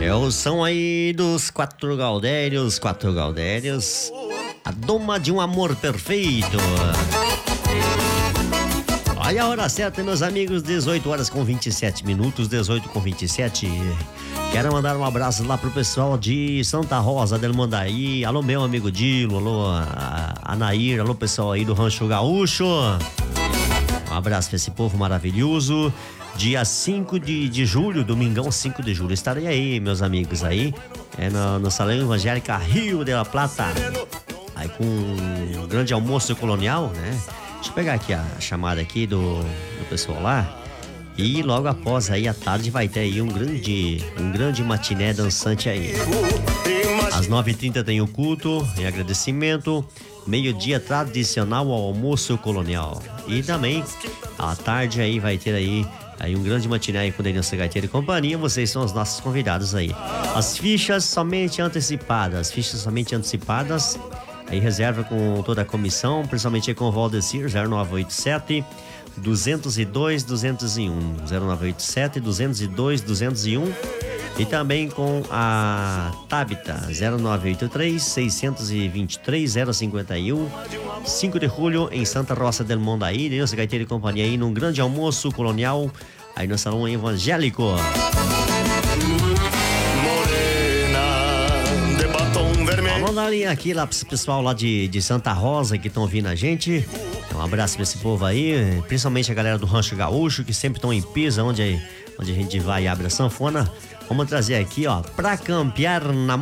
É o som aí dos Quatro Gaudérios, a doma de um amor perfeito. Olha a hora certa, meus amigos, 18 horas com 27 minutos, 18 com 27. Quero mandar um abraço lá pro pessoal de Santa Rosa del Mandaí. Alô, meu amigo Dilo, alô, Anair, alô, pessoal aí do Rancho Gaúcho. Um abraço pra esse povo maravilhoso. Dia 5 de julho, domingão 5 de julho, estarei aí, meus amigos, aí, no Salão Evangélica Rio de la Plata, aí com um grande almoço colonial, né? Deixa eu pegar aqui a chamada aqui do pessoal lá, e logo após aí, à tarde, vai ter aí um grande matiné dançante aí. Às 9h30 tem o culto em agradecimento, meio-dia tradicional ao almoço colonial, e também à tarde aí vai ter aí um grande matiné aí com o Denilson Gaiteiro e companhia. Vocês são os nossos convidados aí. As fichas somente antecipadas. Aí reserva com toda a comissão, principalmente com o Valdecir, 0987 202 201. 0987 202 201. E também com a Tabita, 0983 623 051. 5 de julho em Santa Rosa del Mandaí, Denilson Gaiteiro e companhia aí num grande almoço colonial aí no Salão Evangélico. Vamos mandar aqui lá pro pessoal lá de Santa Rosa que estão ouvindo a gente. Um abraço pra esse povo aí, principalmente a galera do Rancho Gaúcho, que sempre estão em Pisa, onde a gente vai e abre a sanfona. Vamos trazer aqui, ó, pra campear na